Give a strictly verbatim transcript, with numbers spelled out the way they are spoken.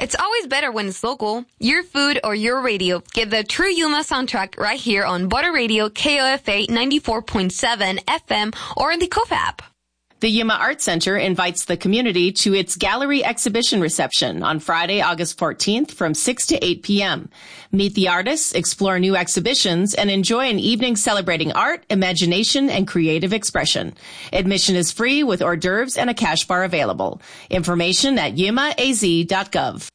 It's always better when it's local. Your food or your radio. Get the true Yuma soundtrack right here on Butter Radio K O F A ninety-four point seven F M or in the K O F app. The Yuma Art Center invites the community to its gallery exhibition reception on Friday, August fourteenth from six to eight p.m. Meet the artists, explore new exhibitions, and enjoy an evening celebrating art, imagination, and creative expression. Admission is free with hors d'oeuvres and a cash bar available. Information at yuma a z dot gov.